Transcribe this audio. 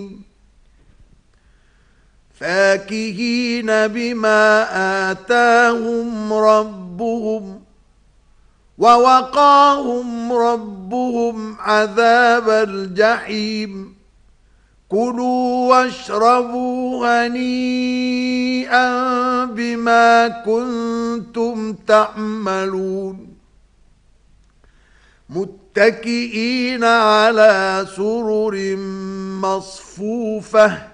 فاكهين بما آتاهم ربهم ووقاهم ربهم عذاب الجحيم كلوا واشربوا هنيئا بما كنتم تعملون متكئين على سرر مصفوفة